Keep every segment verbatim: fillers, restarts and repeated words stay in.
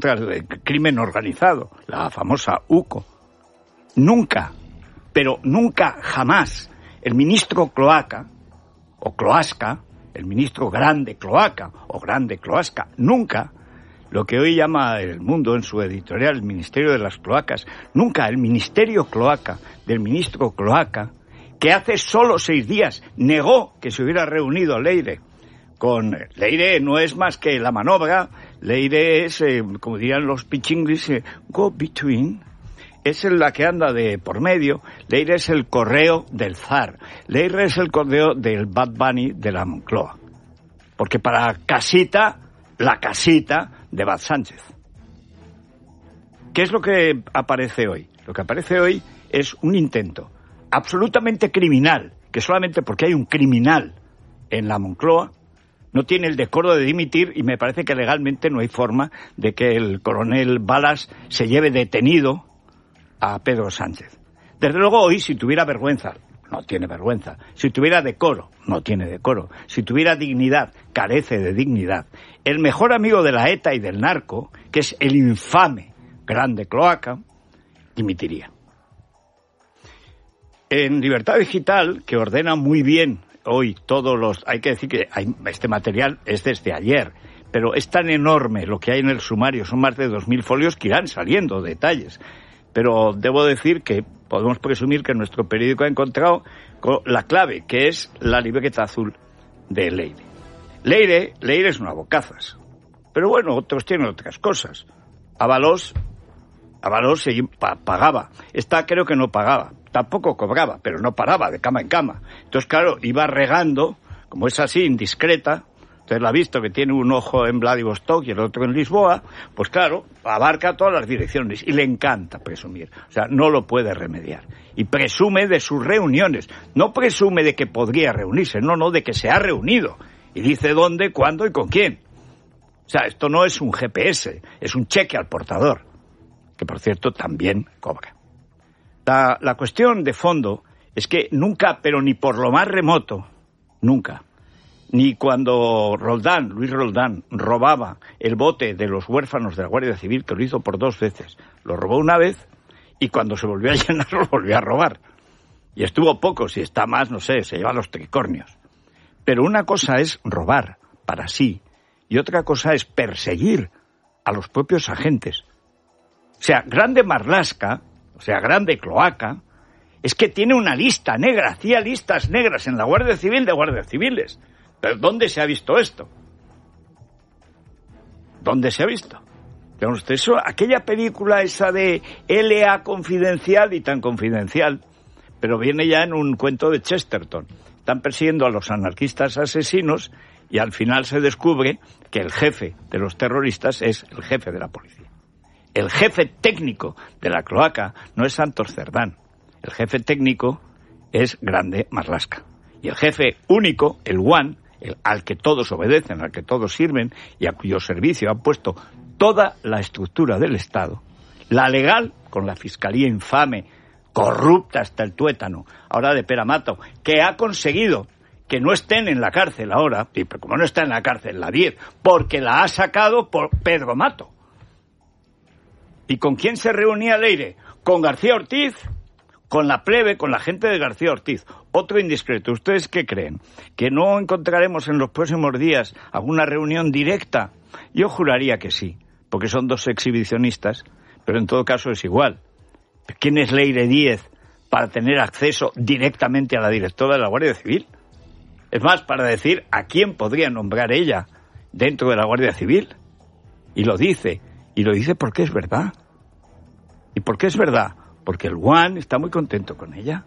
del crimen organizado, la famosa U C O. Nunca, pero nunca jamás, el ministro Cloaca, o Cloasca, el ministro grande Cloaca, o grande Cloasca, nunca, lo que hoy llama El Mundo en su editorial, el Ministerio de las Cloacas, nunca el Ministerio Cloaca del ministro Cloaca, que hace solo seis días negó que se hubiera reunido Leire con... Leire no es más que la manobra, Leire es, eh, como dirían los pichinglis, eh, go between, es la que anda de por medio, Leire es el correo del zar, Leire es el correo del Bad Bunny de la Moncloa, porque para casita, la casita de Bad Sánchez. ¿Qué es lo que aparece hoy? Lo que aparece hoy es un intento absolutamente criminal, que solamente porque hay un criminal en la Moncloa no tiene el decoro de dimitir, y me parece que legalmente no hay forma de que el coronel Balas se lleve detenido a Pedro Sánchez. Desde luego hoy, si tuviera vergüenza, no tiene vergüenza, si tuviera decoro, no tiene decoro, si tuviera dignidad, carece de dignidad, el mejor amigo de la ETA y del narco, que es el infame grande Cloaca, dimitiría. En Libertad Digital, que ordena muy bien hoy todos los... Hay que decir que hay, este material es desde ayer, pero es tan enorme lo que hay en el sumario, son más de dos mil folios que irán saliendo detalles. Pero debo decir que podemos presumir que nuestro periódico ha encontrado la clave, que es la libreta azul de Leire. Leire, Leire es una bocazas. Pero bueno, otros tienen otras cosas. Ábalos, Ábalos se pagaba. Esta creo que no pagaba. Tampoco cobraba, pero no paraba de cama en cama. Entonces, claro, iba regando, como es así, indiscreta. Usted la ha visto que tiene un ojo en Vladivostok y el otro en Lisboa. Pues claro, abarca todas las direcciones y le encanta presumir. O sea, no lo puede remediar. Y presume de sus reuniones. No presume de que podría reunirse, no, no, de que se ha reunido. Y dice dónde, cuándo y con quién. O sea, esto no es un G P S, es un cheque al portador, que por cierto también cobra. La, la cuestión de fondo es que nunca, pero ni por lo más remoto, nunca, ni cuando Roldán, Luis Roldán, robaba el bote de los huérfanos de la Guardia Civil, que lo hizo por dos veces, lo robó una vez y cuando se volvió a llenar lo volvió a robar. Y estuvo poco, si está más, no sé, se lleva los tricornios. Pero una cosa es robar para sí y otra cosa es perseguir a los propios agentes. O sea, grande Marlaska, o sea, grande Cloaca, es que tiene una lista negra, hacía listas negras en la Guardia Civil de guardias civiles. ¿Pero dónde se ha visto esto? ¿Dónde se ha visto? Eso, aquella película esa de L A confidencial y tan confidencial, pero viene ya en un cuento de Chesterton. Están persiguiendo a los anarquistas asesinos y al final se descubre que el jefe de los terroristas es el jefe de la policía. El jefe técnico de la Cloaca no es Santos Cerdán. El jefe técnico es Grande Marlaska. Y el jefe único, el One, el, al que todos obedecen, al que todos sirven y a cuyo servicio han puesto toda la estructura del Estado, la legal, con la fiscalía infame, corrupta hasta el tuétano, ahora de Peramato, que ha conseguido que no estén en la cárcel ahora, y como no está en la cárcel la diez, porque la ha sacado por Pedro Mato. ¿Y con quién se reunía Leire? Con García Ortiz, con la plebe, con la gente de García Ortiz. Otro indiscreto. ¿Ustedes qué creen? ¿Que no encontraremos en los próximos días alguna reunión directa? Yo juraría que sí, porque son dos exhibicionistas, pero en todo caso es igual. ¿Quién es Leire Díez para tener acceso directamente a la directora de la Guardia Civil? Es más, para decir a quién podría nombrar ella dentro de la Guardia Civil. Y lo dice. Y lo dice porque es verdad. ¿Y por qué es verdad? Porque el One está muy contento con ella.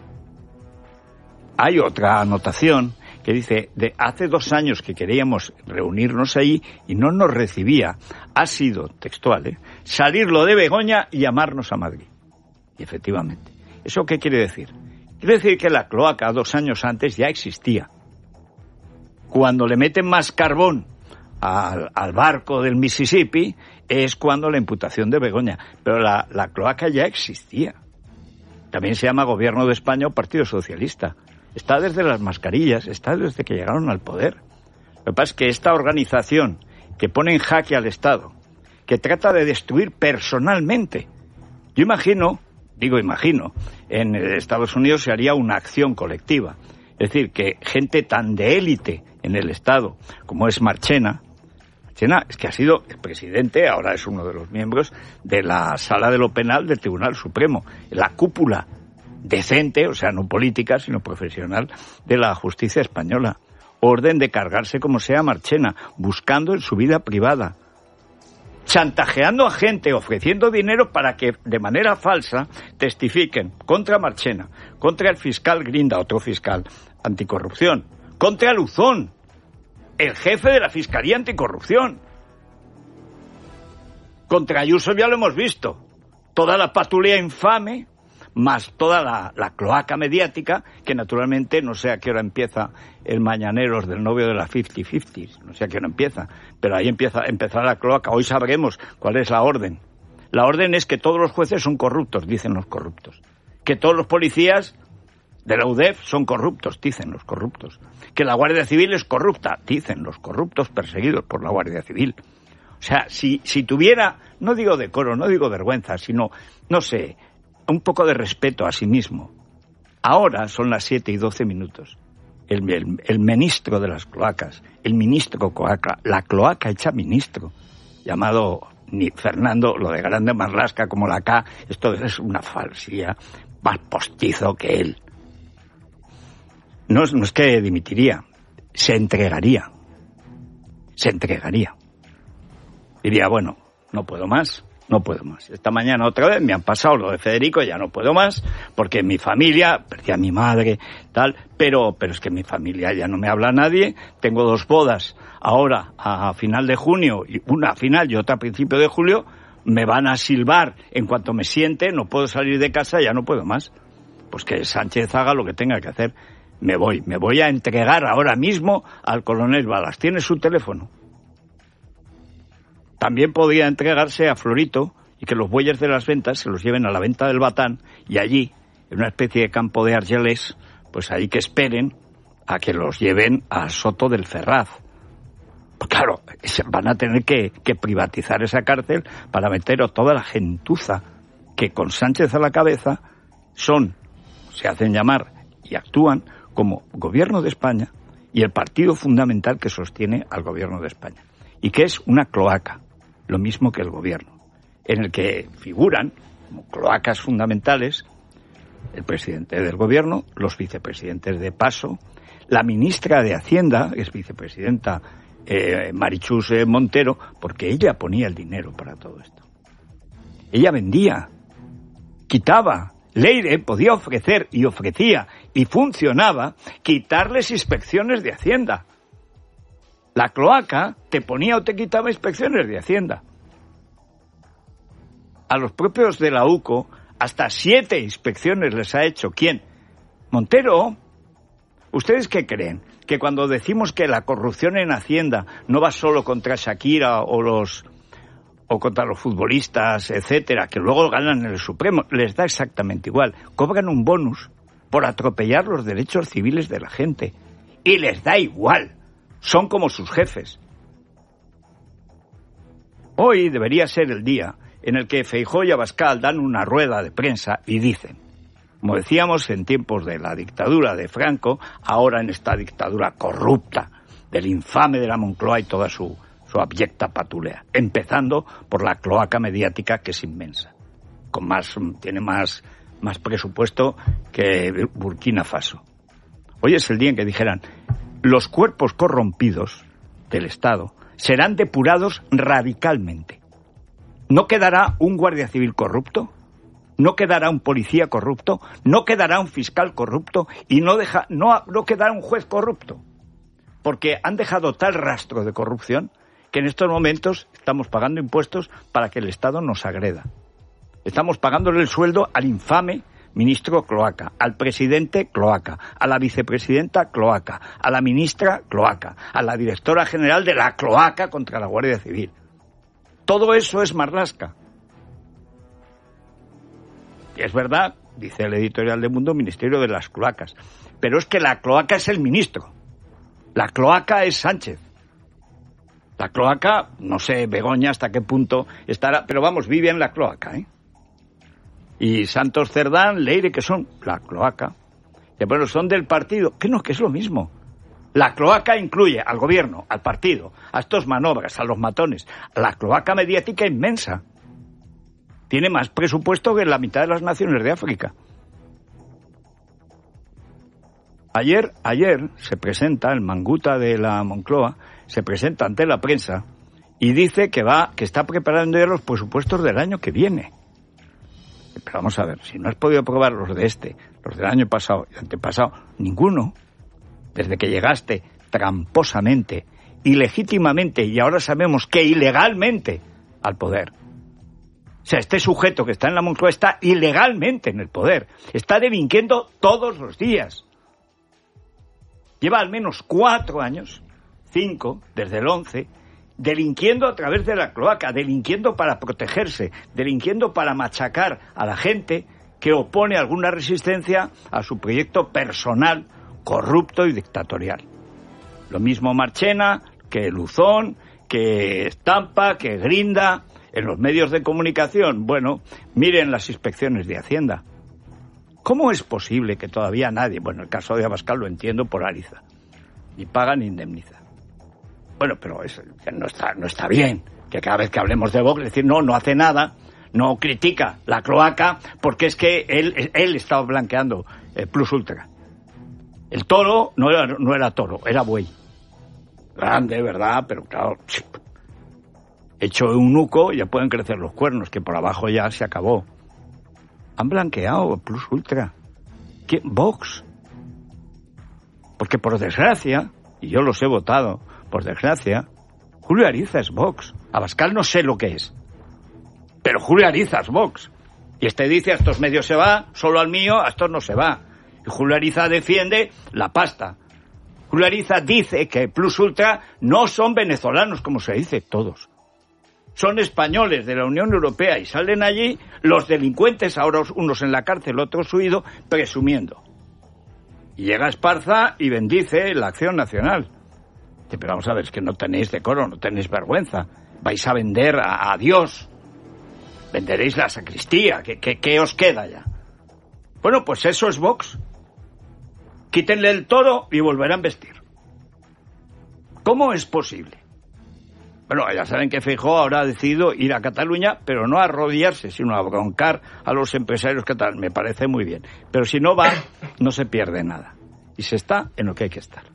Hay otra anotación que dice, de hace dos años que queríamos reunirnos ahí y no nos recibía, ha sido, textual, ¿eh?, salirlo de Begoña y llamarnos a Madrid. Y efectivamente. ¿Eso qué quiere decir? Quiere decir que la Cloaca dos años antes ya existía. Cuando le meten más carbón al, al barco del Mississippi es cuando la imputación de Begoña. Pero la, la Cloaca ya existía. También se llama Gobierno de España o Partido Socialista. Está desde las mascarillas, está desde que llegaron al poder. Lo que pasa es que esta organización que pone en jaque al Estado, que trata de destruir personalmente. Yo imagino, digo imagino, en Estados Unidos se haría una acción colectiva. Es decir, que gente tan de élite en el Estado como es Marchena, Marchena es que ha sido el presidente, ahora es uno de los miembros de la Sala de lo Penal del Tribunal Supremo, la cúpula decente, o sea, no política, sino profesional, de la justicia española. Orden de cargarse como sea Marchena, buscando en su vida privada, chantajeando a gente, ofreciendo dinero para que de manera falsa testifiquen contra Marchena, contra el fiscal Grinda, otro fiscal anticorrupción, contra Luzón, el jefe de la Fiscalía Anticorrupción. Contra Ayuso ya lo hemos visto. Toda la patulea infame, más toda la, la cloaca mediática, que naturalmente no sé a qué hora empieza el Mañaneros del novio de la cincuenta cincuenta, no sé a qué hora empieza, pero ahí empieza empezar la cloaca. Hoy sabremos cuál es la orden. La orden es que todos los jueces son corruptos, dicen los corruptos. Que todos los policías de la U D E F son corruptos, dicen los corruptos. Que la Guardia Civil es corrupta, dicen los corruptos perseguidos por la Guardia Civil. O sea, si, si tuviera, no digo decoro, no digo vergüenza, sino, no sé, un poco de respeto a sí mismo. Ahora son las siete y doce minutos. El, el, el ministro de las cloacas, el ministro cloaca, la cloaca hecha ministro, llamado ni Fernando, lo de Grande Marlaska como la K, esto es una falsía, más postizo que él. No, no es que dimitiría, se entregaría, se entregaría. Diría, bueno, no puedo más, no puedo más. Esta mañana otra vez me han pasado lo de Federico, ya no puedo más, porque mi familia, perdí a mi madre, tal, pero, pero es que mi familia ya no me habla nadie, tengo dos bodas ahora a final de junio, y una a final y otra a principio de julio, me van a silbar en cuanto me siente, no puedo salir de casa, ya no puedo más. Pues que Sánchez haga lo que tenga que hacer. Me voy, me voy a entregar ahora mismo al coronel Balas. ¿Tiene su teléfono? También podría entregarse a Florito y que los bueyes de las ventas se los lleven a la venta del Batán y allí, en una especie de campo de Argelés, pues ahí que esperen a que los lleven a Soto del Ferraz. Pues claro, van a tener que, que privatizar esa cárcel para meter a toda la gentuza que con Sánchez a la cabeza son, se hacen llamar y actúan como gobierno de España y el partido fundamental que sostiene al gobierno de España. Y que es una cloaca, lo mismo que el gobierno, en el que figuran como cloacas fundamentales el presidente del gobierno, los vicepresidentes de paso, la ministra de Hacienda, que es vicepresidenta eh, Marichus eh, Montero, porque ella ponía el dinero para todo esto. Ella vendía, quitaba. Leire podía ofrecer y ofrecía y funcionaba quitarles inspecciones de Hacienda. La cloaca te ponía o te quitaba inspecciones de Hacienda. A los propios de la U C O hasta siete inspecciones les ha hecho. ¿Quién? Montero. ¿Ustedes qué creen? Que cuando decimos que la corrupción en Hacienda no va solo contra Shakira o los o contra los futbolistas, etcétera, que luego ganan en el Supremo, les da exactamente igual. Cobran un bonus por atropellar los derechos civiles de la gente. Y les da igual. Son como sus jefes. Hoy debería ser el día en el que Feijóo y Abascal dan una rueda de prensa y dicen, como decíamos en tiempos de la dictadura de Franco, ahora en esta dictadura corrupta del infame de la Moncloa y toda su su abyecta patulea, empezando por la cloaca mediática que es inmensa, con más tiene más más presupuesto que Burkina Faso. Hoy es el día en que dijeran los cuerpos corrompidos del Estado serán depurados radicalmente. No quedará un guardia civil corrupto, no quedará un policía corrupto, no quedará un fiscal corrupto y no deja no no quedará un juez corrupto, porque han dejado tal rastro de corrupción que en estos momentos estamos pagando impuestos para que el Estado nos agreda. Estamos pagándole el sueldo al infame ministro cloaca, al presidente cloaca, a la vicepresidenta cloaca, a la ministra cloaca, a la directora general de la cloaca contra la Guardia Civil. Todo eso es Marlaska. Y es verdad, dice el editorial de Mundo, Ministerio de las Cloacas, pero es que la cloaca es el ministro. La cloaca es Sánchez. La cloaca, no sé, Begoña, hasta qué punto estará, pero vamos, vive en la cloaca, ¿eh? Y Santos Cerdán, Leire, que son la cloaca, que bueno, son del partido, que no, que es lo mismo. La cloaca incluye al gobierno, al partido, a estos manobras, a los matones, a la cloaca mediática inmensa. Tiene más presupuesto que la mitad de las naciones de África. Ayer, ayer se presenta, el manguta de la Moncloa, se presenta ante la prensa y dice que va, que está preparando ya los presupuestos del año que viene. Pero vamos a ver, si no has podido aprobar los de este, los del año pasado y antepasado, ninguno, desde que llegaste tramposamente, ilegítimamente y ahora sabemos que ilegalmente al poder. O sea, este sujeto que está en la Moncloa está ilegalmente en el poder, está delinquiendo todos los días. Lleva al menos cuatro años, cinco, desde el once, delinquiendo a través de la cloaca, delinquiendo para protegerse, delinquiendo para machacar a la gente que opone alguna resistencia a su proyecto personal, corrupto y dictatorial. Lo mismo Marchena, que Luzón, que Estampa, que Grinda, en los medios de comunicación. Bueno, miren las inspecciones de Hacienda. ¿Cómo es posible que todavía nadie, bueno, el caso de Abascal lo entiendo por Ariza, ni paga ni indemniza? Bueno, pero eso no está, no está bien, que cada vez que hablemos de Vox, decir, no, no hace nada, no critica la cloaca, porque es que él, él estaba blanqueando eh, Plus Ultra. El toro no era, no era toro, era buey. Grande, ¿verdad? Pero claro, hecho un nuco ya pueden crecer los cuernos, que por abajo ya se acabó. Han blanqueado Plus Ultra. ¿Qué? Vox. Porque por desgracia, y yo los he votado, por desgracia, Julio Ariza es Vox. Abascal no sé lo que es, pero Julio Ariza es Vox. Y este dice, a estos medios se va, solo al mío, a estos no se va. Y Julio Ariza defiende la pasta. Julio Ariza dice que Plus Ultra no son venezolanos, como se dice, todos. Son españoles de la Unión Europea y salen allí los delincuentes, ahora unos en la cárcel, otros huidos, presumiendo. Y llega Esparza y bendice la acción nacional. Pero vamos a ver, es que no tenéis decoro, no tenéis vergüenza. Vais a vender a, a Dios. Venderéis la sacristía. ¿Qué, qué, ¿Qué os queda ya? Bueno, pues eso es Vox. Quítenle el toro y volverán a vestir. ¿Cómo es posible? Bueno, ya saben que Feijóo ahora ha decidido ir a Cataluña, pero no a arrodillarse, sino a broncar a los empresarios catalanes. Me parece muy bien. Pero si no va, no se pierde nada. Y se está en lo que hay que estar.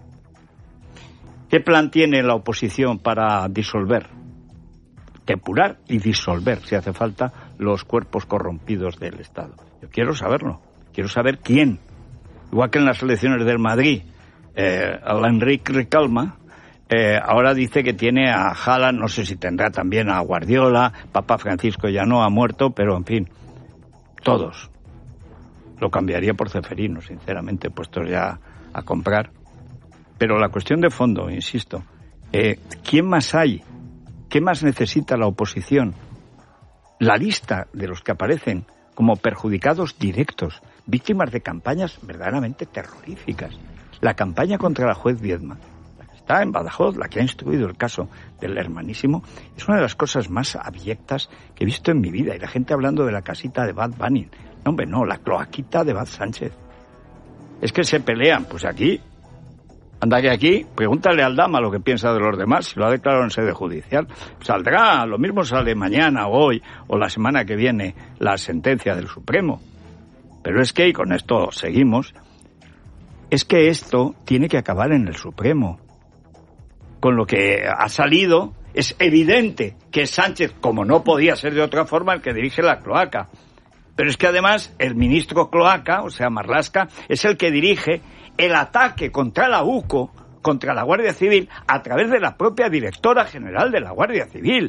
¿Qué plan tiene la oposición para disolver, depurar y disolver, si hace falta, los cuerpos corrompidos del Estado? Yo quiero saberlo. Quiero saber quién. Igual que en las elecciones del Madrid, eh, Enrique Ricalma, Eh, ahora dice que tiene a Haaland, no sé si tendrá también a Guardiola, Papa Francisco ya no ha muerto, pero en fin, todos. Lo cambiaría por Ceferino, sinceramente, puestos ya a comprar. Pero la cuestión de fondo, insisto, eh, ¿quién más hay? ¿Qué más necesita la oposición? La lista de los que aparecen como perjudicados directos, víctimas de campañas verdaderamente terroríficas. La campaña contra la juez Viedma, está en Badajoz, la que ha instruido el caso del hermanísimo, es una de las cosas más abyectas que he visto en mi vida. Y la gente hablando de la casita de Bad Bunny. No, hombre, no, la cloaquita de Bad Sánchez. Es que se pelean, pues aquí, anda que aquí, pregúntale al Dama lo que piensa de los demás, si lo ha declarado en sede judicial. Saldrá, lo mismo sale mañana o hoy, o la semana que viene, la sentencia del Supremo. Pero es que, y con esto seguimos, es que esto tiene que acabar en el Supremo. Con lo que ha salido, es evidente que es Sánchez, como no podía ser de otra forma, el que dirige la cloaca. Pero es que además el ministro cloaca, o sea, Marlaska, es el que dirige el ataque contra la U C O, contra la Guardia Civil, a través de la propia directora general de la Guardia Civil.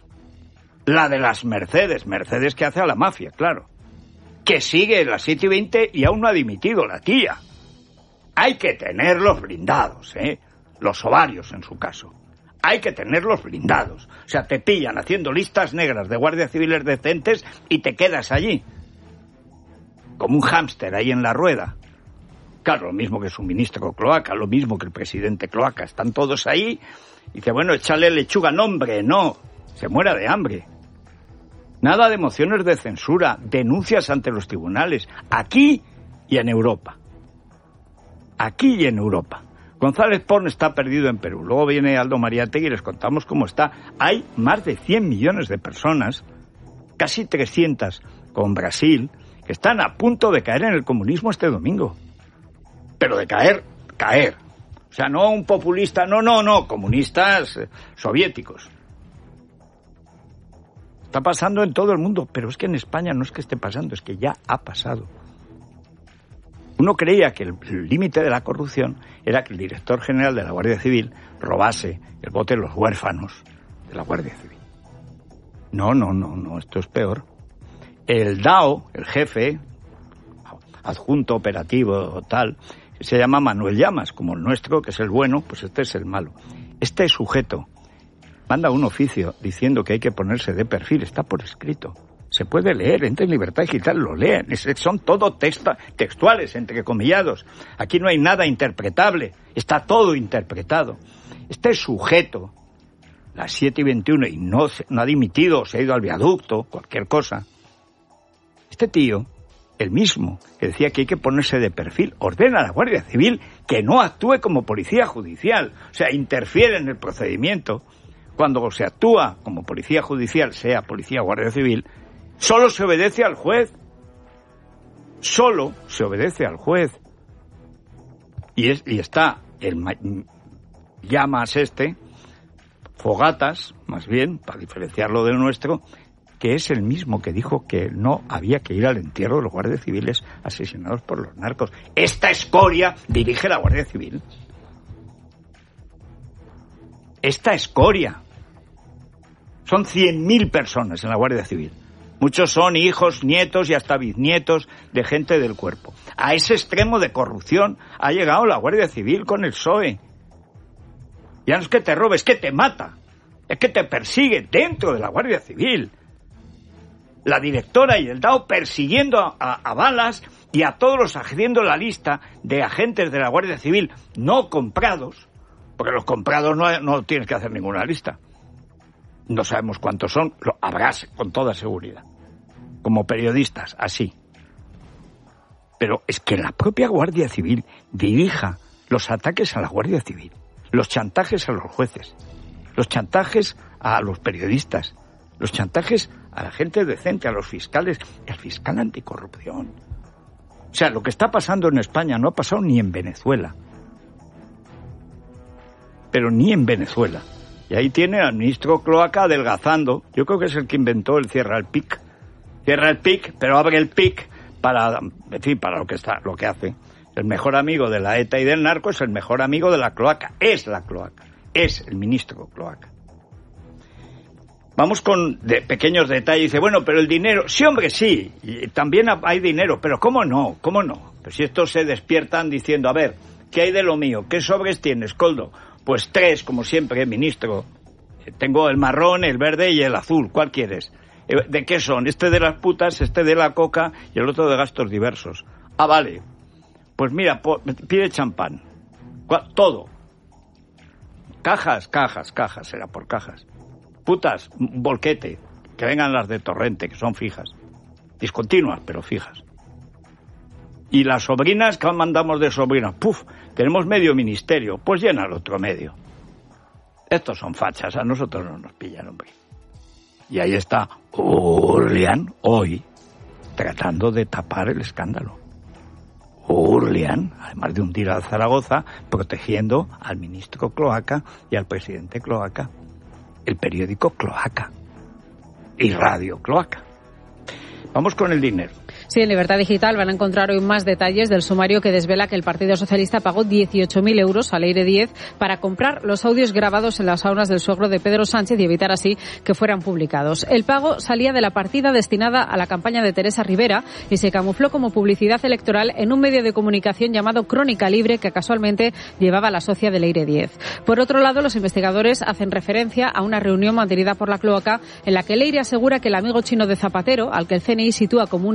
La de las Mercedes, Mercedes que hace a la mafia, claro. Que sigue en las siete y veinte y aún no ha dimitido la tía. Hay que tenerlos blindados, ¿eh? Los ovarios, en su caso. Hay que tenerlos blindados. O sea, te pillan haciendo listas negras de guardias civiles decentes y te quedas allí. Como un hámster ahí en la rueda. Claro, lo mismo que su ministro Cloaca, lo mismo que el presidente Cloaca. Están todos ahí. Y dice, bueno, échale lechuga. No, hombre, no. Se muera de hambre. Nada de mociones de censura, denuncias ante los tribunales, aquí y en Europa. Aquí y en Europa. González Pons está perdido en Perú. Luego viene Aldo Mariátegui y les contamos cómo está. Hay más de cien millones de personas, casi trescientas con Brasil, que están a punto de caer en el comunismo este domingo. Pero de caer, caer. O sea, no un populista, no, no, no, comunistas eh, soviéticos. Está pasando en todo el mundo, pero es que en España no es que esté pasando, es que ya ha pasado. Uno creía que el límite de la corrupción era que el director general de la Guardia Civil robase el bote de los huérfanos de la Guardia Civil. No, no, no, no, esto es peor. El D A O, el jefe, adjunto operativo o tal, se llama Manuel Llamas, como el nuestro, que es el bueno, pues este es el malo. Este sujeto manda un oficio diciendo que hay que ponerse de perfil, está por escrito. Se puede leer, entra en Libertad Digital, lo leen. Son todo texta, textuales, entrecomillados. Aquí no hay nada interpretable, está todo interpretado. Este sujeto, las siete y veintiuno, y no, no ha dimitido, se ha ido al viaducto, cualquier cosa. Este tío, el mismo, que decía que hay que ponerse de perfil, ordena a la Guardia Civil que no actúe como policía judicial. O sea, interfiere en el procedimiento. Cuando se actúa como policía judicial, sea policía o Guardia Civil, solo se obedece al juez. Solo se obedece al juez. Y, es, y está el Llamas este, Fogatas, más bien, para diferenciarlo del nuestro, que es el mismo que dijo que no había que ir al entierro de los guardias civiles asesinados por los narcos. Esta escoria dirige la Guardia Civil. Esta escoria. Son cien mil personas en la Guardia Civil. Muchos son hijos, nietos y hasta bisnietos de gente del cuerpo. A ese extremo de corrupción ha llegado la Guardia Civil con el P S O E. Ya no es que te robe, es que te mata. Es que te persigue dentro de la Guardia Civil. La directora y el D A O persiguiendo a, a, a balas y a todos los, haciendo la lista de agentes de la Guardia Civil no comprados, porque los comprados no, no tienes que hacer ninguna lista. No sabemos cuántos son, lo habrás con toda seguridad. Como periodistas, así. Pero es que la propia Guardia Civil dirija los ataques a la Guardia Civil, los chantajes a los jueces, los chantajes a los periodistas, los chantajes a la gente decente, a los fiscales, al fiscal anticorrupción. O sea, lo que está pasando en España no ha pasado ni en Venezuela. Pero ni en Venezuela. Y ahí tiene al ministro Cloaca adelgazando. Yo creo que es el que inventó el cierra el pic. Cierra el pic, pero abre el pic para, en fin, para lo que está, lo que hace. El mejor amigo de la ETA y del narco es el mejor amigo de la cloaca. Es la cloaca. Es el ministro Cloaca. Vamos con de pequeños detalles. Dice, bueno, pero el dinero... Sí, hombre, sí. Y también hay dinero. Pero ¿cómo no? ¿Cómo no? Pues si estos se despiertan diciendo, a ver, ¿qué hay de lo mío? ¿Qué sobres tienes, Coldo? Pues tres, como siempre, ministro. Tengo el marrón, el verde y el azul. ¿Cuál quieres? ¿De qué son? Este de las putas, este de la coca y el otro de gastos diversos. Ah, vale. Pues mira, pide champán. Todo. Cajas, cajas, cajas. Será por cajas. Putas, un bolquete. Que vengan las de Torrente, que son fijas. Discontinuas, pero fijas. Y las sobrinas, ¿qué mandamos de sobrinas? Puf, tenemos medio ministerio, pues llena el otro medio. Estos son fachas, a nosotros no nos pillan, hombre. Y ahí está Urlian, hoy, tratando de tapar el escándalo. Urlian, además de hundir a Zaragoza, protegiendo al ministro Cloaca y al presidente Cloaca. El periódico Cloaca y Radio Cloaca. Vamos con el dinero. Sí, en Libertad Digital van a encontrar hoy más detalles del sumario que desvela que el Partido Socialista pagó dieciocho mil euros al Aire diez para comprar los audios grabados en las saunas del suegro de Pedro Sánchez y evitar así que fueran publicados. El pago salía de la partida destinada a la campaña de Teresa Rivera y se camufló como publicidad electoral en un medio de comunicación llamado Crónica Libre, que casualmente llevaba la socia del Aire diez. Por otro lado, los investigadores hacen referencia a una reunión mantenida por la Cloaca en la que el Aire asegura que el amigo chino de Zapatero, al que el C N I sitúa como un espía del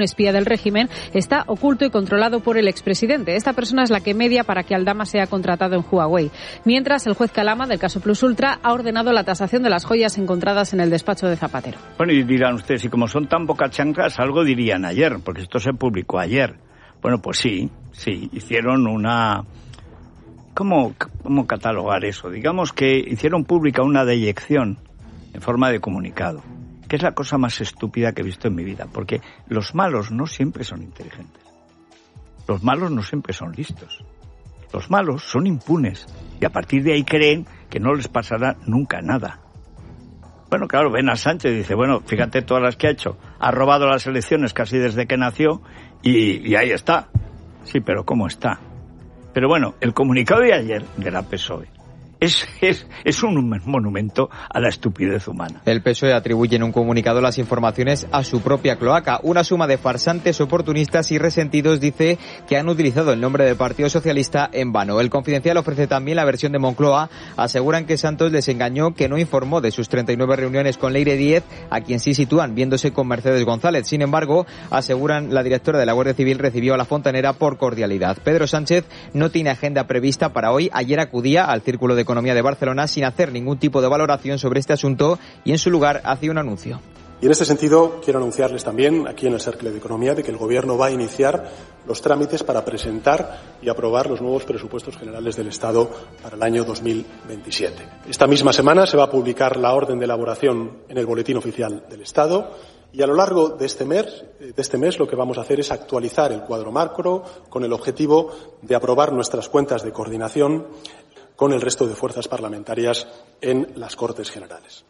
del régimen está oculto y controlado por el expresidente. Esta persona es la que media para que Aldama sea contratado en Huawei. Mientras, el juez Calama, del caso Plus Ultra, ha ordenado la tasación de las joyas encontradas en el despacho de Zapatero. Bueno, y dirán ustedes, y como son tan bocachanclas, algo dirían ayer, porque esto se publicó ayer. Bueno, pues sí, sí, hicieron una... ¿Cómo, cómo catalogar eso? Digamos que hicieron pública una deyección en forma de comunicado, que es la cosa más estúpida que he visto en mi vida, porque los malos no siempre son inteligentes. Los malos no siempre son listos. Los malos son impunes y a partir de ahí creen que no les pasará nunca nada. Bueno, claro, ven a Sánchez y dice, bueno, fíjate todas las que ha hecho. Ha robado las elecciones casi desde que nació y, y ahí está. Sí, pero ¿cómo está? Pero bueno, el comunicado de ayer de la P S O E es, es, es un monumento a la estupidez humana. El P S O E atribuye en un comunicado las informaciones a su propia cloaca. Una suma de farsantes, oportunistas y resentidos dice que han utilizado el nombre del Partido Socialista en vano. El Confidencial ofrece también la versión de Moncloa. Aseguran que Santos les engañó, que no informó de sus treinta y nueve reuniones con Leire Díez, a quien sí sitúan viéndose con Mercedes González. Sin embargo, aseguran la directora de la Guardia Civil recibió a la fontanera por cordialidad. Pedro Sánchez no tiene agenda prevista para hoy. Ayer acudía al Círculo de Economía de Barcelona sin hacer ningún tipo de valoración sobre este asunto y en su lugar hacía un anuncio. Y en este sentido quiero anunciarles también aquí en el Cercle de Economía de que el Gobierno va a iniciar los trámites para presentar y aprobar los nuevos presupuestos generales del Estado para el año dos mil veintisiete. Esta misma semana se va a publicar la orden de elaboración en el Boletín Oficial del Estado y a lo largo de este mes, de este mes lo que vamos a hacer es actualizar el cuadro macro con el objetivo de aprobar nuestras cuentas de coordinación con el resto de fuerzas parlamentarias en las Cortes Generales.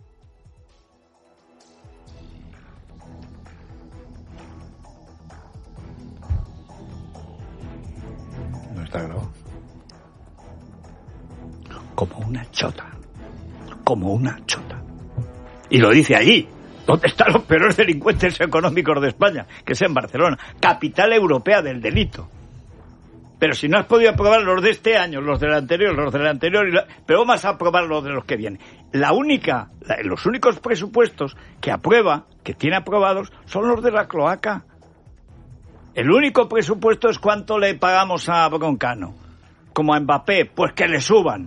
No está grabado. Como una chota. Como una chota. Y lo dice allí. ¿Dónde están los peores delincuentes económicos de España? Que es en Barcelona. Capital europea del delito. Pero si no has podido aprobar los de este año, los del anterior, los del anterior, pero vas a aprobar los de los que vienen. La única, la, los únicos presupuestos que aprueba, que tiene aprobados, son los de la cloaca. El único presupuesto es cuánto le pagamos a Broncano. Como a Mbappé, pues que le suban.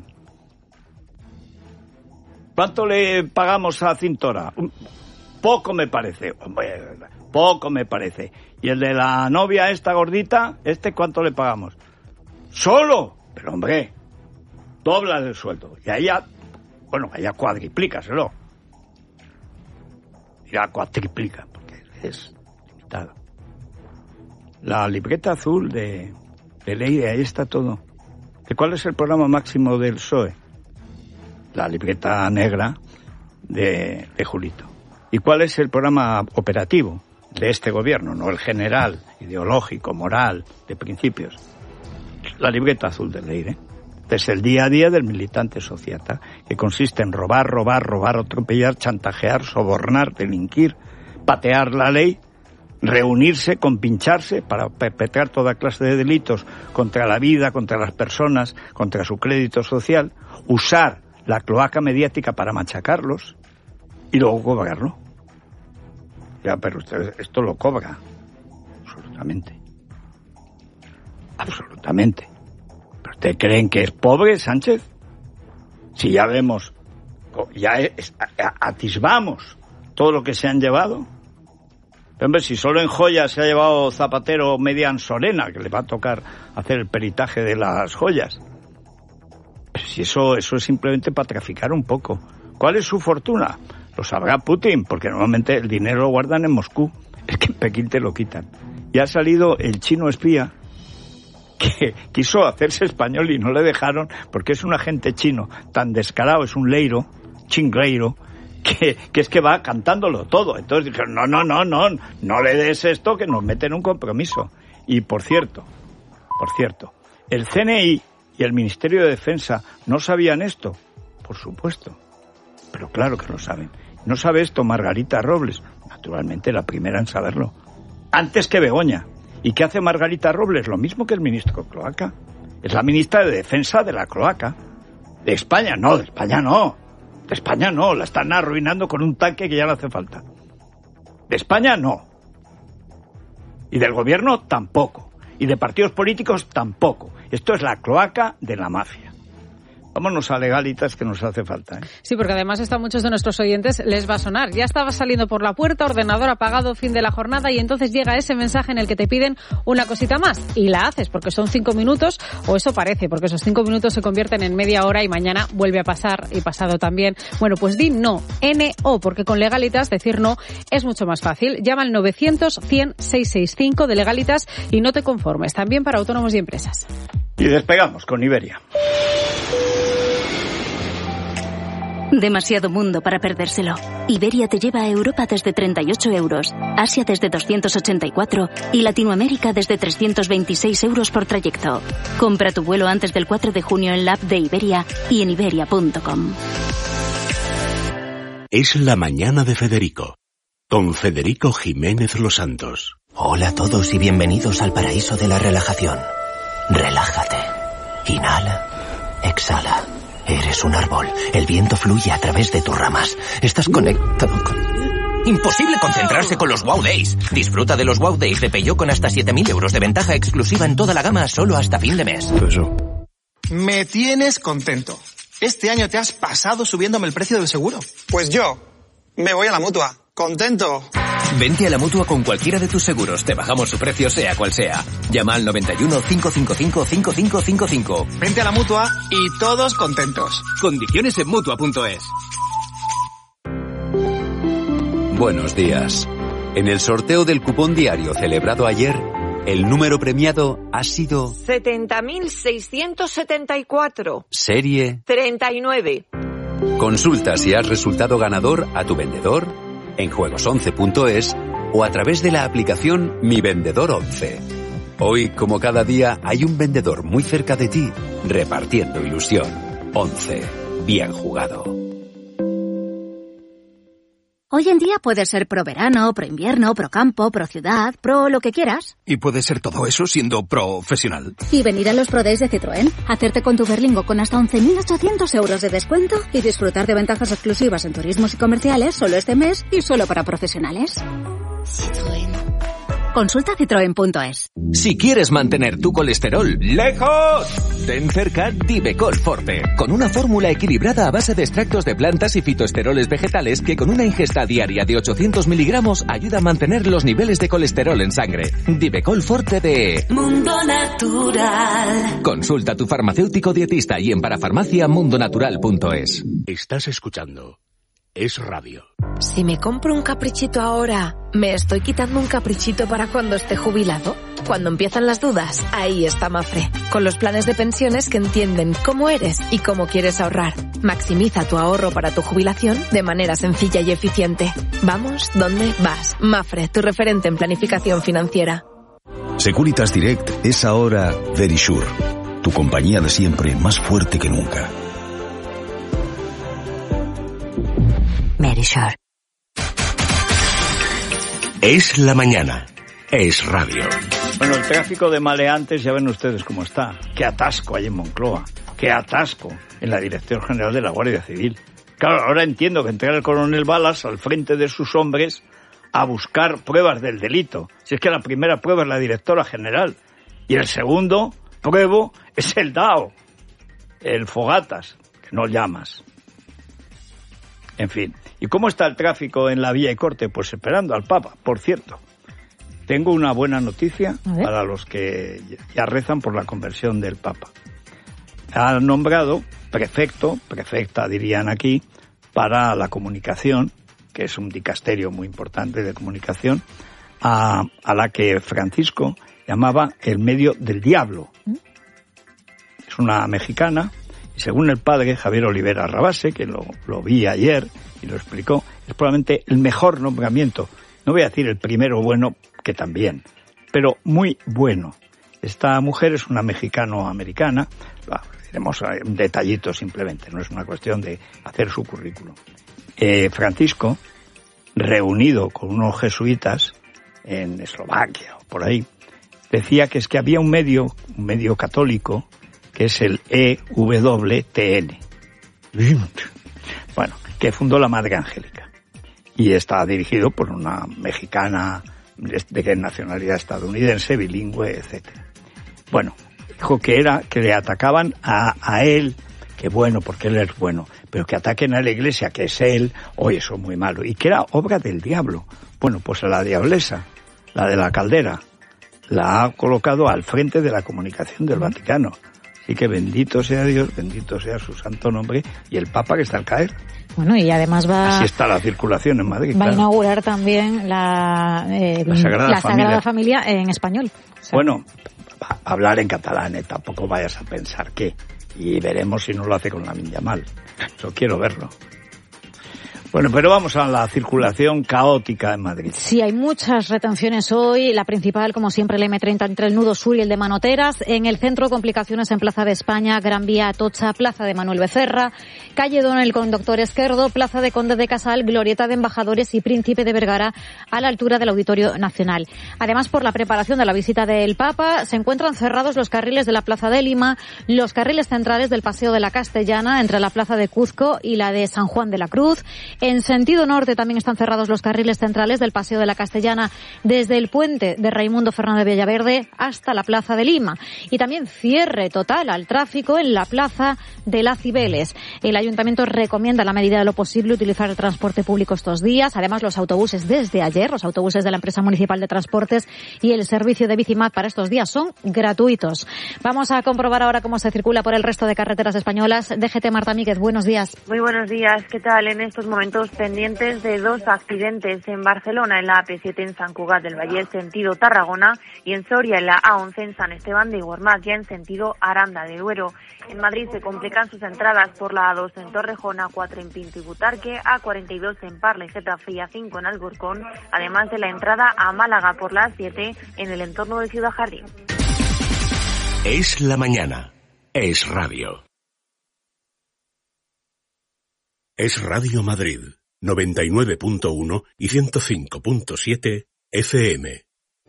¿Cuánto le pagamos a Cintora? Poco me parece. Poco me parece. Y el de la novia esta gordita, ¿este cuánto le pagamos? ¡Solo! Pero hombre, dobla el sueldo. Y allá, bueno, allá cuadriplícaselo. Ya cuatriplica, porque es limitado. La libreta azul de, de Leire, ahí está todo. ¿De cuál es el programa máximo del P S O E? La libreta negra de, de Julito. ¿Y cuál es el programa operativo de este gobierno? No el general, ideológico, moral, de principios. La libreta azul de Leire. Es el día a día del militante sociata, que consiste en robar, robar, robar, atropellar, chantajear, sobornar, delinquir, patear la ley, reunirse, compincharse para perpetrar toda clase de delitos contra la vida, contra las personas, contra su crédito social, usar la cloaca mediática para machacarlos y luego cobrarlo. Ya, pero usted esto lo cobra. Absolutamente. Absolutamente. ¿Pero usted creen que es pobre, Sánchez? Si ya vemos, ya es, atisbamos todo lo que se han llevado. Pero, hombre, si solo en joyas se ha llevado Zapatero media Ansorena, que le va a tocar hacer el peritaje de las joyas. Pero si eso, eso es simplemente para traficar un poco. ¿Cuál es su fortuna? Lo sabrá Putin, porque normalmente el dinero lo guardan en Moscú. Es que en Pekín te lo quitan. Y ha salido el chino espía que quiso hacerse español y no le dejaron, porque es un agente chino tan descarado, es un leiro, chingleiro, que, que es que va cantándolo todo. Entonces dijeron, no, no, no, no, no le des esto, que nos meten un compromiso. Y por cierto, por cierto, el C N I y el Ministerio de Defensa no sabían esto, por supuesto, pero claro que lo saben. No sabe esto Margarita Robles, naturalmente la primera en saberlo, antes que Begoña. ¿Y qué hace Margarita Robles? Lo mismo que el ministro Cloaca. Es la ministra de Defensa de la Cloaca. De España, no, de España no. De España no, la están arruinando con un tanque que ya no hace falta. De España no. Y del gobierno tampoco. Y de partidos políticos tampoco. Esto es la cloaca de la mafia. Vámonos a Legalitas, que nos hace falta, ¿eh? Sí, porque además esto a muchos de nuestros oyentes les va a sonar. Ya estabas saliendo por la puerta, ordenador apagado, fin de la jornada, y entonces llega ese mensaje en el que te piden una cosita más. Y la haces, porque son cinco minutos, o eso parece, porque esos cinco minutos se convierten en media hora y mañana vuelve a pasar, y pasado también. Bueno, pues di no, N O, porque con Legalitas decir no es mucho más fácil. Llama al novecientos, cien, seiscientos sesenta y cinco de Legalitas y no te conformes. También para autónomos y empresas. Y despegamos con Iberia. Demasiado mundo para perdérselo. Iberia te lleva a Europa desde treinta y ocho euros, Asia desde doscientos ochenta y cuatro y Latinoamérica desde trescientos veintiséis euros por trayecto. Compra tu vuelo antes del cuatro de junio en la app de Iberia y en iberia punto com. Es la mañana de Federico, con Federico Jiménez Los Santos. Hola a todos y bienvenidos al paraíso de la relajación. Relájate. Inhala. Exhala. Eres un árbol. El viento fluye a través de tus ramas. Estás conectado con... Imposible concentrarse con los Wow Days. Disfruta de los Wow Days de Peugeot con hasta siete mil euros de ventaja exclusiva en toda la gama solo hasta fin de mes. Me tienes contento. Este año te has pasado subiéndome el precio del seguro. Pues yo me voy a la Mutua. Contento. Vente a la Mutua con cualquiera de tus seguros. Te bajamos su precio sea cual sea. Llama al noventa y uno, cinco cinco cinco, cinco cinco cinco cinco. Vente a la Mutua y todos contentos. Condiciones en Mutua punto es. Buenos días. En el sorteo del cupón diario celebrado ayer, el número premiado ha sido... setenta mil seiscientos setenta y cuatro. Serie... treinta y nueve. Consulta si has resultado ganador a tu vendedor, en juegos once punto es o a través de la aplicación Mi Vendedor once. Hoy, como cada día, hay un vendedor muy cerca de ti, repartiendo ilusión. once. Bien jugado. Hoy en día puedes ser pro verano, pro invierno, pro campo, pro ciudad, pro lo que quieras. Y puedes ser todo eso siendo profesional. Y venir a los Pro Days de Citroën, hacerte con tu Berlingo con hasta once mil ochocientos euros de descuento y disfrutar de ventajas exclusivas en turismos y comerciales solo este mes y solo para profesionales. Citroën. Consulta citroen punto es. Si quieres mantener tu colesterol lejos, ten cerca Divecol Forte, con una fórmula equilibrada a base de extractos de plantas y fitoesteroles vegetales que con una ingesta diaria de ochocientos miligramos ayuda a mantener los niveles de colesterol en sangre. Divecol Forte de Mundo Natural. Consulta a tu farmacéutico dietista y en parafarmacia mundonatural punto es. Estás escuchando Es Radio. Si me compro un caprichito ahora, ¿me estoy quitando un caprichito para cuando esté jubilado? Cuando empiezan las dudas, ahí está Mafre, con los planes de pensiones que entienden cómo eres y cómo quieres ahorrar. Maximiza tu ahorro para tu jubilación de manera sencilla y eficiente. Vamos, ¿dónde vas? Mafre, tu referente en planificación financiera. Securitas Direct es ahora Verisure, tu compañía de siempre más fuerte que nunca. Verisure. Es la mañana. Es Radio. Bueno, el tráfico de maleantes, ya ven ustedes cómo está. Qué atasco hay en Moncloa. Qué atasco en la Dirección General de la Guardia Civil. Claro, ahora entiendo que entra el coronel Balas al frente de sus hombres a buscar pruebas del delito. Si es que la primera prueba es la directora general. Y el segundo pruebo es el D A O. El Fogatas, que no llamas. En fin. ¿Y cómo está el tráfico en la Vía y Corte? Pues esperando al Papa, por cierto. Tengo una buena noticia para los que ya rezan por la conversión del Papa. Ha nombrado prefecto, prefecta dirían aquí, para la comunicación, que es un dicasterio muy importante de comunicación, a, a la que Francisco llamaba el medio del diablo. Es una mexicana, y según el padre Javier Olivera Rabase, que lo, lo vi ayer y lo explicó, es probablemente el mejor nombramiento. No voy a decir el primero bueno, que también, pero muy bueno. Esta mujer es una mexicano-americana, diremos un detallito simplemente, no es una cuestión de hacer su currículum. Eh, Francisco, reunido con unos jesuitas en Eslovaquia o por ahí, decía que es que había un medio, un medio católico, que es el E W T N. Bueno, que fundó la Madre Angélica. Y está dirigido por una mexicana de nacionalidad estadounidense, bilingüe, etcétera. Bueno, dijo que era que le atacaban a, a él, que bueno, porque él es bueno, pero que ataquen a la Iglesia, que es él, oye, eso es muy malo, y que era obra del diablo. Bueno, pues a la diablesa, la de la caldera, la ha colocado al frente de la comunicación del Vaticano. Así que bendito sea Dios, bendito sea su santo nombre, y el Papa que está al caer. Bueno, y además va... Así está la circulación en Madrid. Va claro. a inaugurar también la, eh, la, Sagrada, la Familia. Sagrada Familia en español. O sea, bueno, va a hablar en catalán, ¿eh? Tampoco vayas a pensar que... Y veremos si no lo hace con Lamine Yamal. Yo quiero verlo. Bueno, pero vamos a la circulación caótica en Madrid. Sí, hay muchas retenciones hoy. La principal, como siempre, el eme treinta entre el nudo sur y el de Manoteras. En el centro, complicaciones en Plaza de España, Gran Vía Atocha, Plaza de Manuel Becerra, Calle Donel con Doctor Esquerdo, Plaza de Conde de Casal, Glorieta de Embajadores y Príncipe de Vergara a la altura del Auditorio Nacional. Además, por la preparación de la visita del Papa, se encuentran cerrados los carriles de la Plaza de Lima, los carriles centrales del Paseo de la Castellana entre la Plaza de Cuzco y la de San Juan de la Cruz. En sentido norte también están cerrados los carriles centrales del Paseo de la Castellana desde el puente de Raimundo Fernández Villaverde hasta la Plaza de Lima. Y también cierre total al tráfico en la Plaza de las Cibeles. El Ayuntamiento recomienda a la medida de lo posible utilizar el transporte público estos días. Además, los autobuses desde ayer, los autobuses de la empresa municipal de transportes y el servicio de Bicimat para estos días son gratuitos. Vamos a comprobar ahora cómo se circula por el resto de carreteras españolas. D G T Marta Míguez, buenos días. Muy buenos días. ¿Qué tal? En estos momentos pendientes de dos accidentes en Barcelona, en la A P siete en Sant Cugat del Vallès, sentido Tarragona, y en Soria, en la A once en San Esteban de Guarmat, ya en sentido Aranda de Duero. En Madrid se complican sus entradas por la A dos en Torrejón, A cuatro en Pinto y Butarque, A cuarenta y dos en Parla y Getafe y A cinco en Alcorcón, además de la entrada a Málaga por la A siete en el entorno de Ciudad Jardín. Es la mañana. Es radio. Es Radio Madrid, noventa y nueve punto uno y ciento cinco punto siete F M.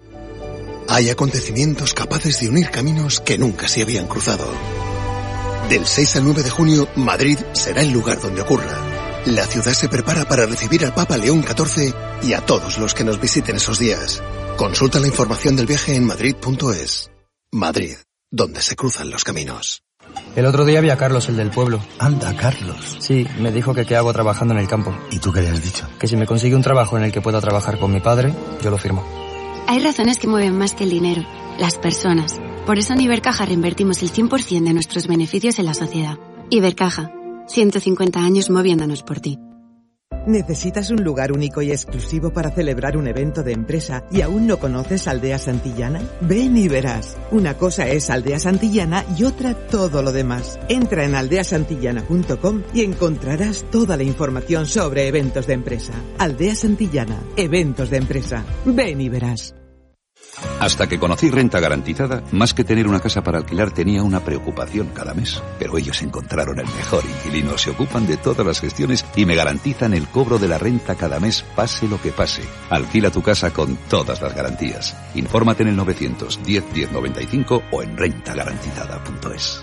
Hay acontecimientos capaces de unir caminos que nunca se habían cruzado. Del seis al nueve de junio, Madrid será el lugar donde ocurra. La ciudad se prepara para recibir al Papa León catorce y a todos los que nos visiten esos días. Consulta la información del viaje en madrid punto es. Madrid, donde se cruzan los caminos. El otro día vi a Carlos, el del pueblo. Anda, Carlos. Sí, me dijo que qué hago trabajando en el campo. ¿Y tú qué le has dicho? Que si me consigue un trabajo en el que pueda trabajar con mi padre, yo lo firmo. Hay razones que mueven más que el dinero, las personas. Por eso en Ibercaja reinvertimos el cien por ciento de nuestros beneficios en la sociedad. Ibercaja, ciento cincuenta años moviéndonos por ti. ¿Necesitas un lugar único y exclusivo para celebrar un evento de empresa y aún no conoces Aldea Santillana? Ven y verás. Una cosa es Aldea Santillana y otra todo lo demás. Entra en aldea santillana punto com y encontrarás toda la información sobre eventos de empresa. Aldea Santillana, eventos de empresa. Ven y verás. Hasta que conocí Renta Garantizada, más que tener una casa para alquilar tenía una preocupación cada mes. Pero ellos encontraron el mejor inquilino, se ocupan de todas las gestiones y me garantizan el cobro de la renta cada mes, pase lo que pase. Alquila tu casa con todas las garantías. Infórmate en el novecientos diez diez noventa y cinco o en renta garantizada punto es.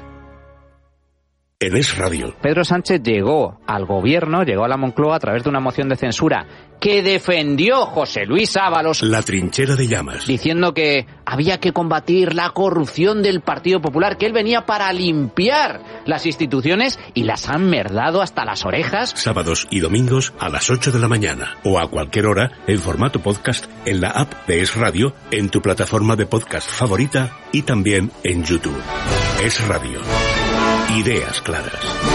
En Es Radio. Pedro Sánchez llegó al gobierno, llegó a la Moncloa a través de una moción de censura que defendió José Luis Ábalos. La trinchera de llamas. Diciendo que había que combatir la corrupción del Partido Popular, que él venía para limpiar las instituciones y las han merdado hasta las orejas. Sábados y domingos a las ocho de la mañana o a cualquier hora en formato podcast en la app de Es Radio, en tu plataforma de podcast favorita y también en YouTube. Es Radio. Ideas claras.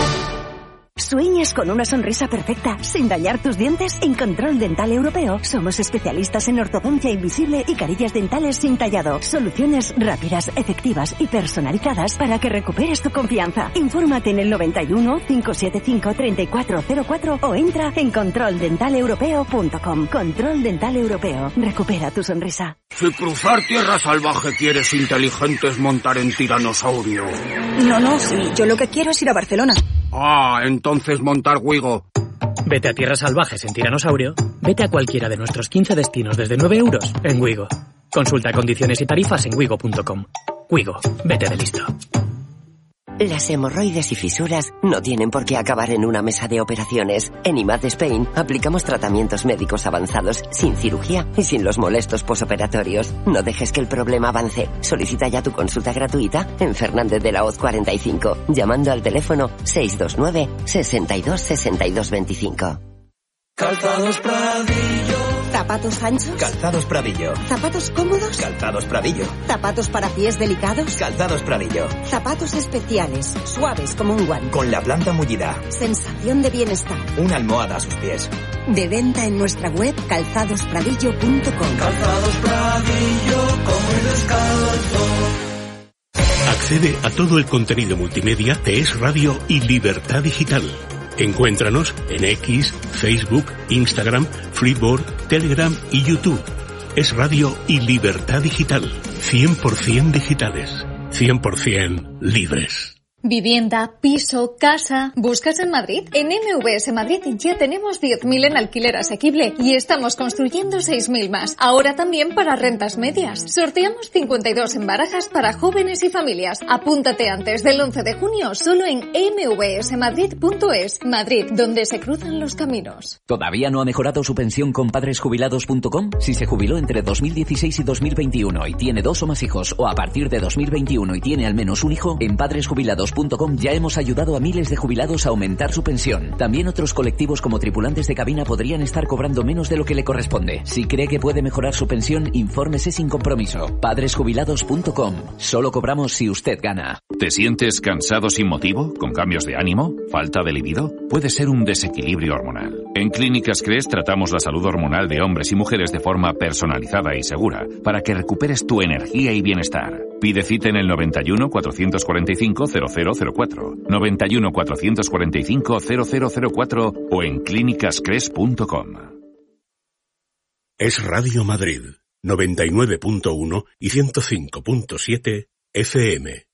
¿Sueñas con una sonrisa perfecta sin dañar tus dientes? En Control Dental Europeo somos especialistas en ortodoncia invisible y carillas dentales sin tallado. Soluciones rápidas, efectivas y personalizadas para que recuperes tu confianza. Infórmate en el noventa y uno, cinco siete cinco, treinta y cuatro cero cuatro o entra en control dental europeo punto com. Control Dental Europeo. Recupera tu sonrisa. Si cruzar tierra salvaje quieres inteligentes montar en tiranosaurio. No, no, sí, yo lo que quiero es ir a Barcelona. Ah, entonces montar Wigo. Vete a tierras salvajes en tiranosaurio. Vete a cualquiera de nuestros quince destinos desde nueve euros en Wigo. Consulta condiciones y tarifas en wigo punto com. Wigo, vete de listo. Las hemorroides y fisuras no tienen por qué acabar en una mesa de operaciones. En I M A D Spain aplicamos tratamientos médicos avanzados sin cirugía y sin los molestos posoperatorios. No dejes que el problema avance. Solicita ya tu consulta gratuita en Fernández de la Hoz cuarenta y cinco, llamando al teléfono seis dos nueve, sesenta y dos, sesenta y dos veinticinco. Calzados Pradillo. ¿Zapatos anchos? Calzados Pradillo. ¿Zapatos cómodos? Calzados Pradillo. ¿Zapatos para pies delicados? Calzados Pradillo. Zapatos especiales, suaves como un guante. Con la planta mullida. Sensación de bienestar. Una almohada a sus pies. De venta en nuestra web calzadospradillo punto com. Calzados Pradillo, como el descalzo. Accede a todo el contenido multimedia de Es Radio y Libertad Digital. Encuéntranos en X, Facebook, Instagram, Flipboard, Telegram y YouTube. Es Radio y Libertad Digital. cien por ciento digitales. cien por ciento libres. Vivienda, piso, casa. ¿Buscas en Madrid? En M V S Madrid ya tenemos diez mil en alquiler asequible y estamos construyendo seis mil más. Ahora también para rentas medias. Sorteamos cincuenta y dos en barajas para jóvenes y familias. Apúntate antes del once de junio solo en eme ve ese madrid punto es. Madrid, donde se cruzan los caminos. ¿Todavía no ha mejorado su pensión con padres jubilados punto com? Si se jubiló entre dos mil dieciséis y dos mil veintiuno y tiene dos o más hijos, o a partir de dos mil veintiuno y tiene al menos un hijo, en padres jubilados punto com ya hemos ayudado a miles de jubilados a aumentar su pensión. También otros colectivos como tripulantes de cabina podrían estar cobrando menos de lo que le corresponde. Si cree que puede mejorar su pensión, infórmese sin compromiso. padres jubilados punto com. Solo cobramos si usted gana. ¿Te sientes cansado sin motivo? ¿Con cambios de ánimo? ¿Falta de libido? Puede ser un desequilibrio hormonal. En Clínicas Cres tratamos la salud hormonal de hombres y mujeres de forma personalizada y segura para que recuperes tu energía y bienestar. Pide cita en el noventa y uno, cuatrocientos cuarenta y cinco, cero cero cero cuatro, noventa y uno, cuatrocientos cuarenta y cinco, cero cero cero cuatro o en clínicas cres punto com. Es Radio Madrid, noventa y nueve punto uno y ciento cinco punto siete F M.